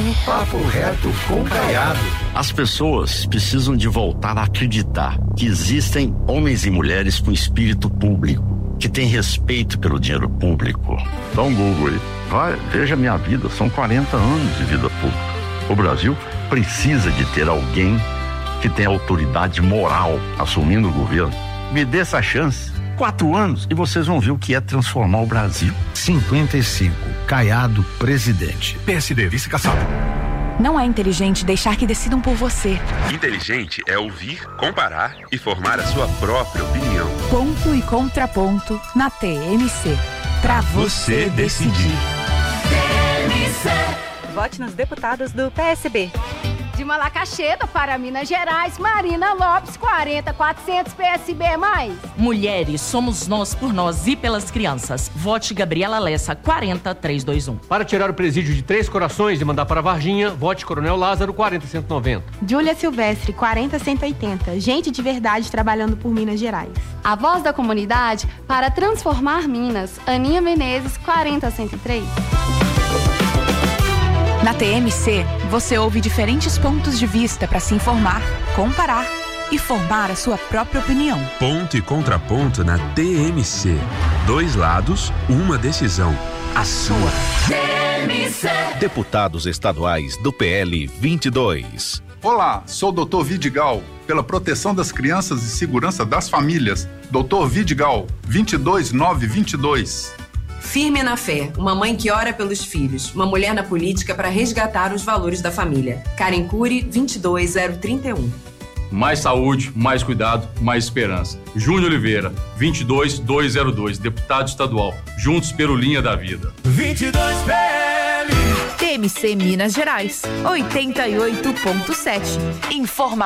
Papo Reto com Caiado. As pessoas precisam de voltar a acreditar que existem homens e mulheres com espírito público, que têm respeito pelo dinheiro público. Dá um Google aí. Vai, veja minha vida, são 40 anos de vida pública. O Brasil precisa de ter alguém que tenha autoridade moral assumindo o governo. Me dê essa chance. 4 anos e vocês vão ver o que é transformar o Brasil. 55, Caiado, presidente. PSD, vice-caçado. Não é inteligente deixar que decidam por você. Inteligente é ouvir, comparar e formar a sua própria opinião. Ponto e contraponto na TMC. Pra você decidir. TMC. Vote nos deputados do PSB. De Malacaxeba para Minas Gerais, Marina Lopes, 40400 PSB+. Mulheres, somos nós por nós e pelas crianças. Vote Gabriela Lessa, 40321. Para tirar o presídio de Três Corações e mandar para Varginha, vote Coronel Lázaro, 40190. Júlia Silvestre, 40180. Gente de verdade trabalhando por Minas Gerais. A voz da comunidade para transformar Minas, Aninha Menezes, 40103. Na TMC, você ouve diferentes pontos de vista para se informar, comparar e formar a sua própria opinião. Ponto e contraponto na TMC. 2 lados, uma decisão. A sua. TMC. Deputados estaduais do PL 22. Olá, sou o Dr. Vidigal, pela proteção das crianças e segurança das famílias. Dr. Vidigal, 22922. Firme na fé, uma mãe que ora pelos filhos, uma mulher na política para resgatar os valores da família. Karen Cury, 22031. Mais saúde, mais cuidado, mais esperança. Júnior Oliveira, 22202, deputado estadual. Juntos pelo Linha da Vida. 22 PL. TMC Minas Gerais, 88.7. Informação.